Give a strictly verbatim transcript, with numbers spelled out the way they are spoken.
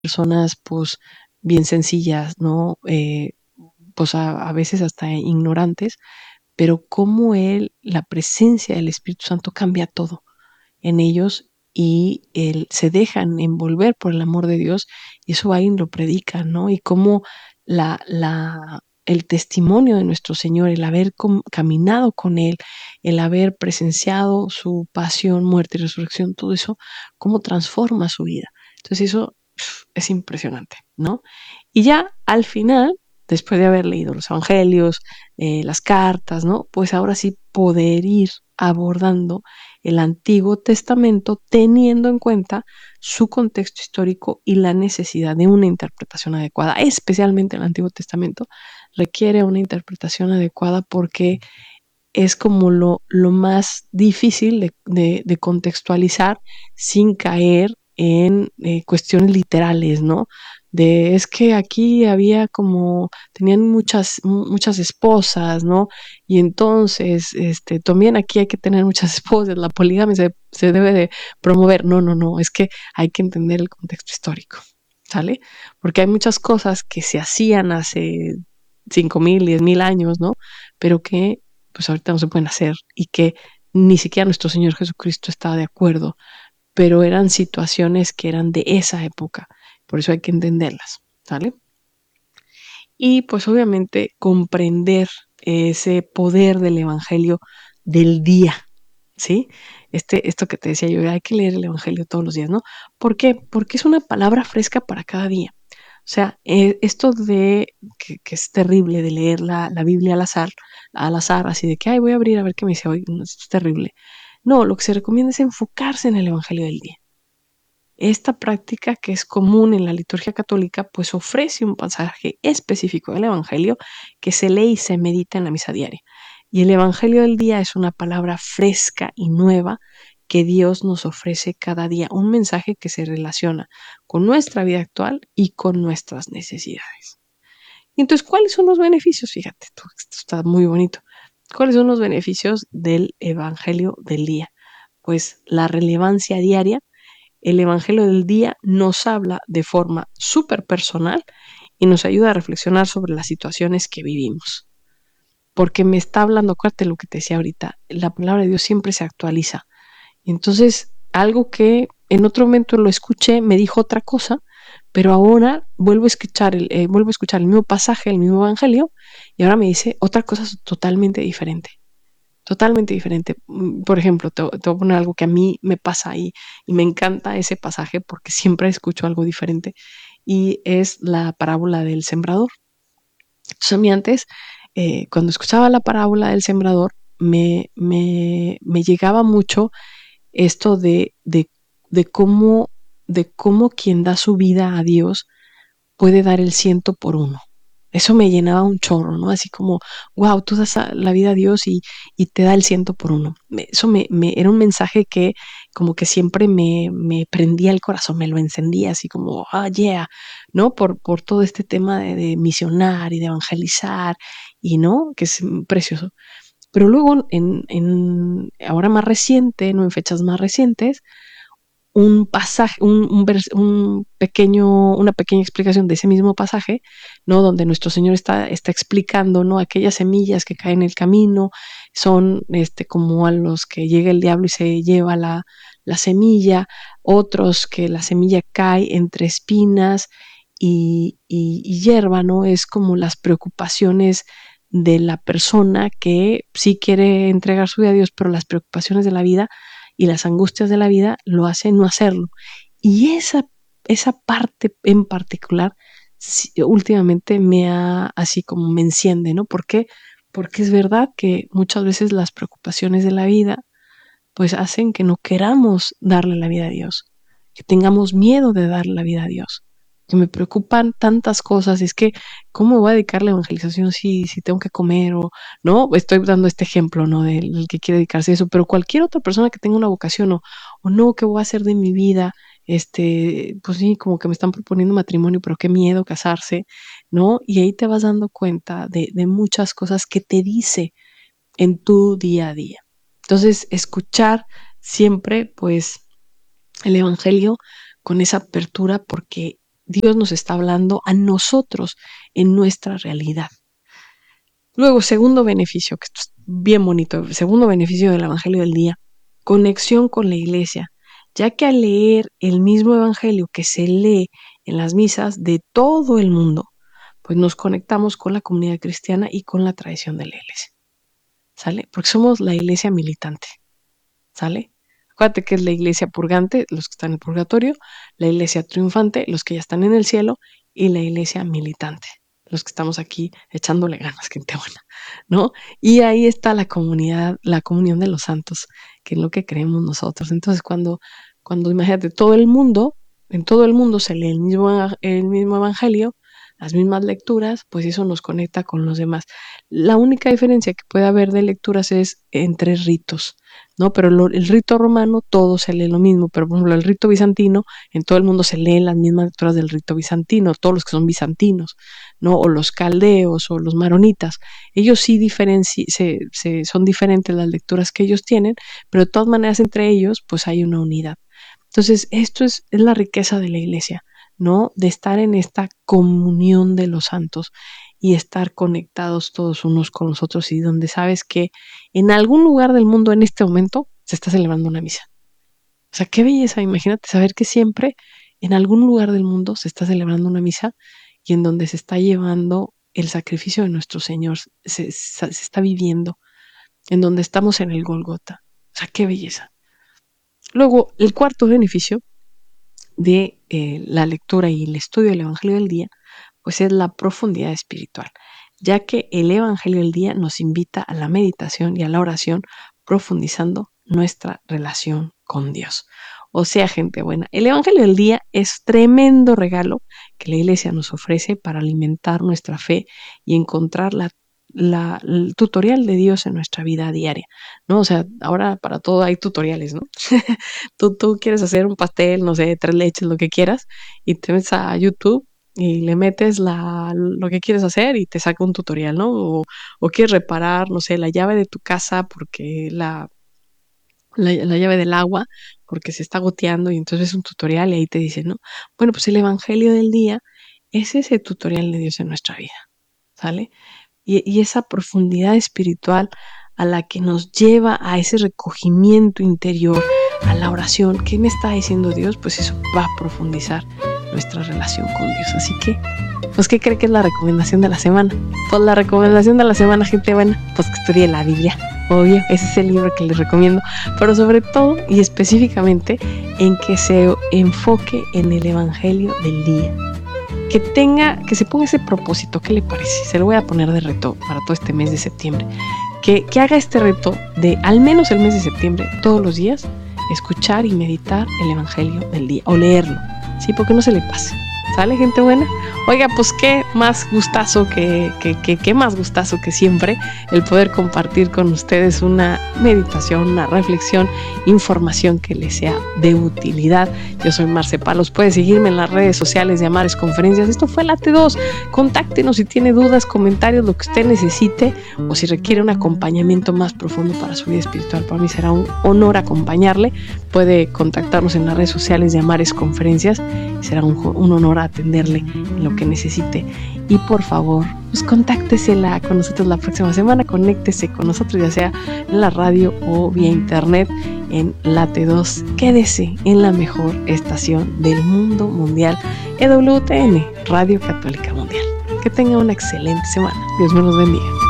personas pues bien sencillas, ¿no? Eh, pues a, a veces hasta ignorantes, pero cómo él, la presencia del Espíritu Santo cambia todo en ellos y él, se dejan envolver por el amor de Dios y eso alguien lo predica, ¿no? Y cómo la, la, el testimonio de nuestro Señor, el haber com, caminado con Él, el haber presenciado su pasión, muerte y resurrección, todo eso, cómo transforma su vida. Entonces eso pff, es impresionante, ¿no? Y ya al final, después de haber leído los evangelios, eh, las cartas, ¿no? Pues ahora sí poder ir abordando el Antiguo Testamento teniendo en cuenta su contexto histórico y la necesidad de una interpretación adecuada. Especialmente el Antiguo Testamento requiere una interpretación adecuada porque es como lo, lo más difícil de, de, de contextualizar sin caer en eh, cuestiones literales, ¿no? De es que aquí había como, tenían muchas, muchas esposas, ¿no? Y entonces, este, también aquí hay que tener muchas esposas, la poligamia se, se debe de promover. No, no, no, es que hay que entender el contexto histórico, ¿sale? Porque hay muchas cosas que se hacían hace cinco mil, diez mil años, ¿no? Pero que pues ahorita no se pueden hacer y que ni siquiera nuestro Señor Jesucristo estaba de acuerdo, pero eran situaciones que eran de esa época, por eso hay que entenderlas, ¿sale? Y pues obviamente comprender ese poder del Evangelio del día, ¿sí? Este, esto que te decía yo, hay que leer el Evangelio todos los días, ¿no? ¿Por qué? Porque es una palabra fresca para cada día. O sea, eh, esto de que, que es terrible de leer la, la Biblia al azar, al azar, así de que, ay, voy a abrir a ver qué me dice hoy, no, esto es terrible. No, lo que se recomienda es enfocarse en el Evangelio del día. Esta práctica que es común en la liturgia católica, pues ofrece un pasaje específico del Evangelio que se lee y se medita en la misa diaria. Y el Evangelio del día es una palabra fresca y nueva que Dios nos ofrece cada día, un mensaje que se relaciona con nuestra vida actual y con nuestras necesidades. Y entonces, ¿cuáles son los beneficios? Fíjate, esto está muy bonito. ¿Cuáles son los beneficios del Evangelio del día? Pues la relevancia diaria. El Evangelio del día nos habla de forma súper personal y nos ayuda a reflexionar sobre las situaciones que vivimos. Porque me está hablando, acuérdate lo que te decía ahorita, la palabra de Dios siempre se actualiza. Entonces, algo que en otro momento lo escuché, me dijo otra cosa, pero ahora vuelvo a escuchar el, eh, vuelvo a escuchar el mismo pasaje, el mismo evangelio, y ahora me dice otra cosa totalmente diferente. Totalmente diferente. Por ejemplo, te, te voy a poner algo que a mí me pasa y, y me encanta ese pasaje porque siempre escucho algo diferente y es la parábola del sembrador. Entonces a mí antes, eh, cuando escuchaba la parábola del sembrador, me, me, me llegaba mucho esto de, de, de, cómo, de cómo quien da su vida a Dios puede dar el ciento por uno. Eso me llenaba un chorro, ¿no? Así como, wow, tú das la vida a Dios y, y te da el ciento por uno. Eso me, me era un mensaje que como que siempre me, me prendía el corazón, me lo encendía, así como, ah, yeah, ¿no? Por, por todo este tema de, de misionar y de evangelizar, y no, que es precioso. Pero luego, en, en ahora más reciente, no en fechas más recientes, un pasaje, un, un, un, pequeño, una pequeña explicación de ese mismo pasaje, ¿no? Donde nuestro Señor está, está explicando, ¿no? Aquellas semillas que caen en el camino son este, como a los que llega el diablo y se lleva la, la semilla, otros que la semilla cae entre espinas y, y, y hierba, ¿no? Es como las preocupaciones de la persona que sí quiere entregar su vida a Dios, pero las preocupaciones de la vida y las angustias de la vida lo hacen no hacerlo. Y esa, esa parte en particular sí, últimamente me ha, así como me enciende, ¿no? ¿Por qué? Porque es verdad que muchas veces las preocupaciones de la vida pues hacen que no queramos darle la vida a Dios, que tengamos miedo de darle la vida a Dios, que me preocupan tantas cosas, es que ¿cómo voy a dedicar la evangelización si, si tengo que comer o no? Estoy dando este ejemplo, ¿no? Del, del que quiere dedicarse a eso, pero cualquier otra persona que tenga una vocación o, o no, ¿qué voy a hacer de mi vida? Este, pues sí, como que me están proponiendo matrimonio, pero qué miedo casarse, ¿no? Y ahí te vas dando cuenta de, de muchas cosas que te dice en tu día a día. Entonces, escuchar siempre, pues, el Evangelio con esa apertura, porque Dios nos está hablando a nosotros en nuestra realidad. Luego, segundo beneficio, que esto es bien bonito, segundo beneficio del Evangelio del día, conexión con la iglesia, ya que al leer el mismo Evangelio que se lee en las misas de todo el mundo, pues nos conectamos con la comunidad cristiana y con la tradición de la iglesia, ¿sale? Porque somos la iglesia militante, ¿sale? Acuérdate que es la iglesia purgante, los que están en el purgatorio, la iglesia triunfante, los que ya están en el cielo, y la iglesia militante, los que estamos aquí echándole ganas, gente buena, ¿no? Y ahí está la comunidad, la comunión de los santos, que es lo que creemos nosotros. Entonces, cuando, cuando imagínate, todo el mundo, en todo el mundo se lee el mismo, el mismo evangelio, las mismas lecturas, pues eso nos conecta con los demás. La única diferencia que puede haber de lecturas es entre ritos, ¿no? Pero lo, el rito romano todo se lee lo mismo, pero por ejemplo el rito bizantino, en todo el mundo se leen las mismas lecturas del rito bizantino, todos los que son bizantinos, ¿no? O los caldeos o los maronitas, ellos sí diferenci se, se, son diferentes las lecturas que ellos tienen, pero de todas maneras entre ellos pues hay una unidad. Entonces esto es, es la riqueza de la iglesia, ¿no? De estar en esta comunión de los santos y estar conectados todos unos con los otros, y donde sabes que en algún lugar del mundo en este momento se está celebrando una misa. O sea, qué belleza, imagínate saber que siempre en algún lugar del mundo se está celebrando una misa y en donde se está llevando el sacrificio de nuestro Señor, se, se, se está viviendo, en donde estamos en el Golgota. O sea, qué belleza. Luego, el cuarto beneficio de eh, la lectura y el estudio del Evangelio del día, pues es la profundidad espiritual, ya que el Evangelio del día nos invita a la meditación y a la oración, profundizando nuestra relación con Dios. O sea, gente buena, el Evangelio del día es tremendo regalo que la iglesia nos ofrece para alimentar nuestra fe y encontrar la La, el tutorial de Dios en nuestra vida diaria, ¿no? O sea, ahora para todo hay tutoriales, ¿no? tú, tú quieres hacer un pastel, no sé, tres leches, lo que quieras, y te metes a YouTube y le metes la, lo que quieres hacer y te saca un tutorial, ¿no? O, o quieres reparar, no sé, la llave de tu casa porque la, la, la llave del agua porque se está goteando, y entonces es un tutorial y ahí te dice, ¿no? Bueno, pues el Evangelio del día es ese tutorial de Dios en nuestra vida, ¿sale? Y, y esa profundidad espiritual a la que nos lleva a ese recogimiento interior, a la oración. ¿Qué me está diciendo Dios? Pues eso va a profundizar nuestra relación con Dios. Así que, pues, ¿qué cree que es la recomendación de la semana? Pues la recomendación de la semana, gente buena, pues que estudie la Biblia. Obvio, ese es el libro que les recomiendo, pero sobre todo y específicamente en que se enfoque en el Evangelio del día. Que tenga, que se ponga ese propósito. ¿Qué le parece? Se lo voy a poner de reto para todo este mes de septiembre. Que, que haga este reto de al menos el mes de septiembre, todos los días, escuchar y meditar el Evangelio del día, o leerlo, ¿sí? Porque no se le pase. ¿Sale, gente buena? Oiga, pues qué más gustazo que, que, que, qué más gustazo que siempre el poder compartir con ustedes una meditación, una reflexión, información que les sea de utilidad. Yo soy Marce Palos, puede seguirme en las redes sociales de Amares Conferencias. Esto fue la T dos, contáctenos si tiene dudas, comentarios, lo que usted necesite, o si requiere un acompañamiento más profundo para su vida espiritual. Para mí será un honor acompañarle. Puede contactarnos en las redes sociales de Amares Conferencias, será un, un honor atenderle en lo que necesite. Y por favor, pues contáctesela con nosotros la próxima semana, conéctese con nosotros, ya sea en la radio o vía internet en la T dos. Quédese en la mejor estación del mundo mundial, E W T N, Radio Católica Mundial. Que tenga una excelente semana. Dios me los bendiga.